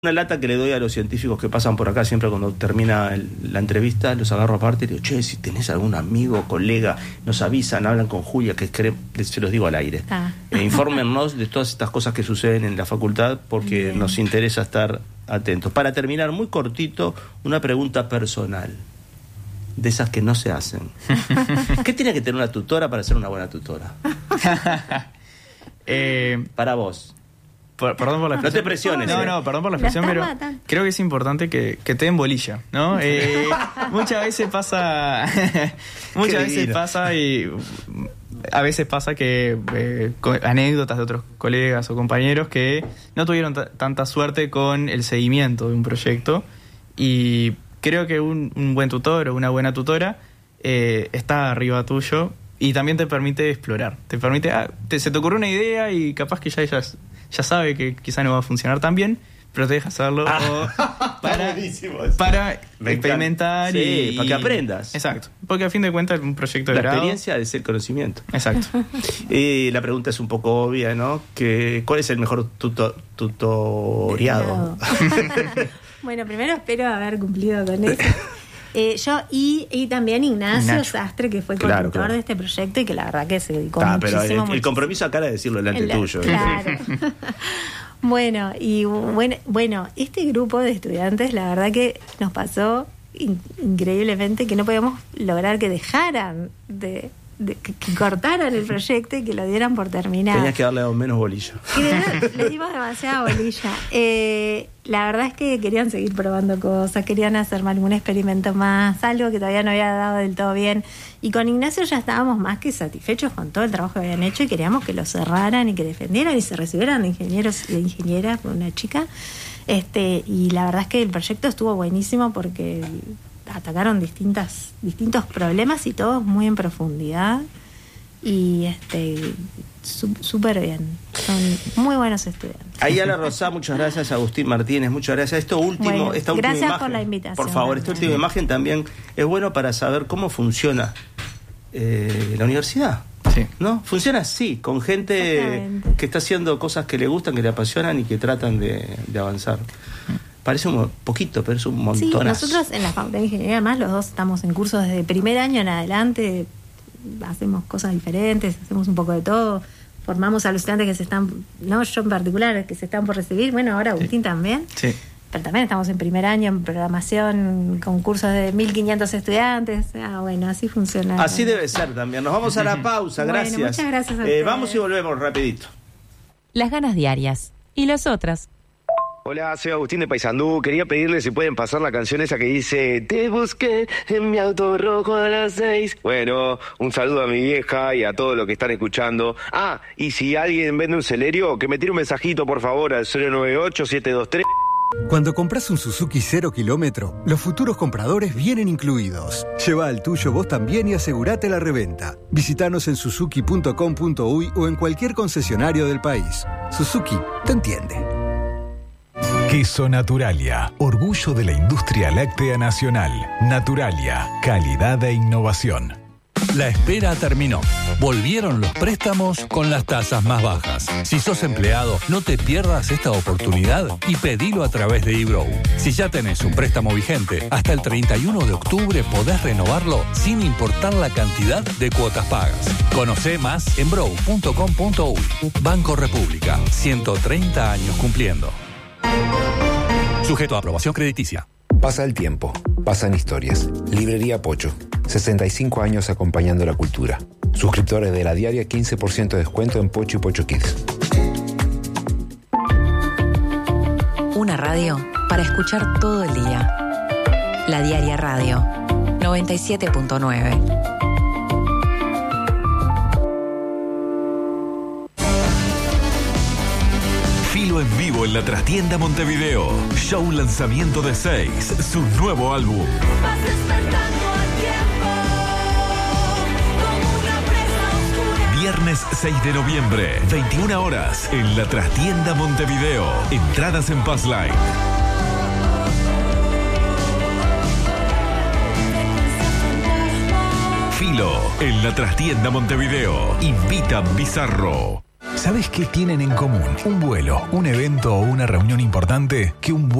Una lata que le doy a los científicos que pasan por acá siempre cuando termina la entrevista, los agarro aparte y digo, che, si tenés algún amigo, colega, nos avisan, hablan con Julia, que se los digo al aire. Infórmennos de todas estas cosas que suceden en la facultad porque Bien. Nos interesa estar atentos. Para terminar, muy cortito, una pregunta personal, de esas que no se hacen. ¿Qué tiene que tener una tutora para ser una buena tutora? Para vos. Perdón por la expresión. No te presiones. No, perdón por la expresión, pero creo que es importante que te den bolilla, ¿no? Muchas veces pasa y a veces pasa que anécdotas de otros colegas o compañeros que no tuvieron tanta suerte con el seguimiento de un proyecto, y creo que un buen tutor o una buena tutora está arriba tuyo y también te permite explorar. Te permite, se te ocurrió una idea y capaz que ya sabe que quizá no va a funcionar tan bien, pero te deja hacerlo para experimentar y para que aprendas. Exacto, porque a fin de cuentas un proyecto de grado... La experiencia es el conocimiento. Exacto. Y la pregunta es un poco obvia, ¿no? ¿Cuál es el mejor tutoriado? Bueno, primero espero haber cumplido con eso. Yo y también Ignacio Sastre, que fue conductor de este proyecto y que la verdad que se dedicó muchísimo. Pero el compromiso acá era decirlo delante tuyo. Claro. Bueno, este grupo de estudiantes, la verdad que nos pasó increíblemente que no podíamos lograr que dejaran que cortaran el proyecto y que lo dieran por terminado. Tenías que darle menos bolilla. Le dimos demasiada bolilla. La verdad es que querían seguir probando cosas, querían hacer algún experimento más, algo que todavía no había dado del todo bien. Y con Ignacio ya estábamos más que satisfechos con todo el trabajo que habían hecho y queríamos que lo cerraran y que defendieran y se recibieran de ingenieros y de ingenieras por una chica. Y la verdad es que el proyecto estuvo buenísimo porque atacaron distintos problemas y todos muy en profundidad y súper bien, son muy buenos estudiantes. Ayala Rosá, muchas gracias. Agustín Martínez, muchas gracias. Esta última gracias imagen, por la invitación. Por favor, esta última imagen también es bueno para saber cómo funciona la universidad. Sí. ¿No? Funciona así, con gente que está haciendo cosas que le gustan, que le apasionan y que tratan de avanzar. Parece un poquito, pero es un montonazo. Sí, nosotros en la Facultad de Ingeniería, además, los dos estamos en cursos desde primer año en adelante, hacemos cosas diferentes, hacemos un poco de todo, formamos a los estudiantes que se están, no yo en particular, que se están por recibir, bueno, ahora Agustín también. Sí. Pero también estamos en primer año en programación con cursos de 1.500 estudiantes. Bueno, así funciona. Así debe ser también. Nos vamos a la pausa, gracias. Bueno, muchas gracias a ustedes. Vamos y volvemos rapidito. Las ganas diarias. ¿Y las otras? Hola, soy Agustín de Paysandú. Quería pedirle si pueden pasar la canción esa que dice te busqué en mi auto rojo a las 6. Bueno, un saludo a mi vieja y a todos los que están escuchando. Y si alguien vende un Celerio, que me tire un mensajito por favor al 098-723. Cuando compras un Suzuki 0 kilómetro, los futuros compradores vienen incluidos. Lleva el tuyo vos también y asegurate la reventa. Visítanos en suzuki.com.uy o en cualquier concesionario del país. Suzuki te entiende. Queso Naturalia, orgullo de la industria láctea nacional. Naturalia, calidad e innovación. La espera terminó. Volvieron los préstamos con las tasas más bajas. Si sos empleado, no te pierdas esta oportunidad y pedilo a través de eBrow. Si ya tenés un préstamo vigente, hasta el 31 de octubre podés renovarlo sin importar la cantidad de cuotas pagas. Conocé más en brow.com.uy. Banco República, 130 años cumpliendo. Sujeto a aprobación crediticia. Pasa el tiempo, pasan historias. Librería Pocho, 65 años acompañando la cultura. Suscriptores de La Diaria, 15% de descuento en Pocho y Pocho Kids. Una radio para escuchar todo el día. La Diaria Radio, 97.9. Filo en vivo en la Trastienda Montevideo. Show lanzamiento de 6, su nuevo álbum. Vas despertando al tiempo, como una presa oscura. Viernes 6 de noviembre, 21 horas, en la Trastienda Montevideo. Entradas en Passline. Filo en la Trastienda Montevideo. Invitan Bizarro. ¿Sabes qué tienen en común un vuelo, un evento o una reunión importante? Que un